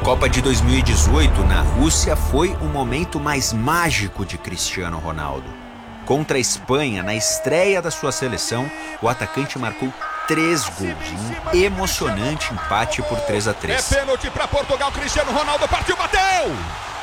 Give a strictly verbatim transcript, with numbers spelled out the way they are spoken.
Copa de dois mil e dezoito, na Rússia, foi o momento mais mágico de Cristiano Ronaldo. Contra a Espanha, na estreia da sua seleção, o atacante marcou três gols em um emocionante empate por três a três. É pênalti para Portugal, Cristiano Ronaldo partiu, bateu!